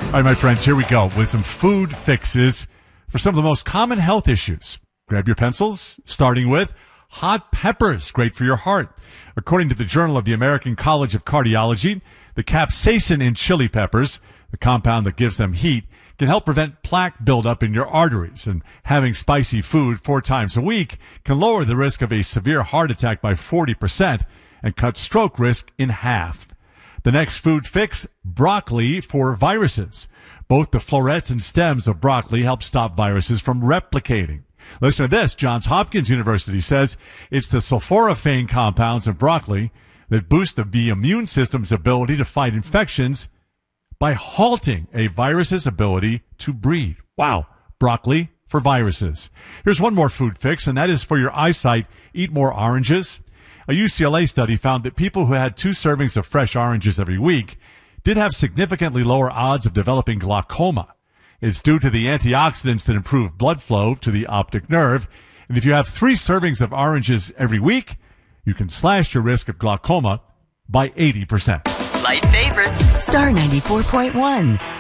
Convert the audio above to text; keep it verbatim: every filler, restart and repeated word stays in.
All right, my friends, here we go with some food fixes for some of the most common health issues. Grab your pencils, starting with hot peppers, great for your heart. According to the Journal of the American College of Cardiology, the capsaicin in chili peppers, the compound that gives them heat, can help prevent plaque buildup in your arteries. And having spicy food four times a week can lower the risk of a severe heart attack by forty percent and cut stroke risk in half. The next food fix, broccoli for viruses. Both the florets and stems of broccoli help stop viruses from replicating. Listen to this. Johns Hopkins University says it's the sulforaphane compounds in broccoli that boost the immune system's ability to fight infections by halting a virus's ability to breed. Wow. Broccoli for viruses. Here's one more food fix, and that is for your eyesight. Eat more oranges. A U C L A study found that people who had two servings of fresh oranges every week did have significantly lower odds of developing glaucoma. It's due to the antioxidants that improve blood flow to the optic nerve. And if you have three servings of oranges every week, you can slash your risk of glaucoma by eighty percent. Light favorites. Star ninety-four point one.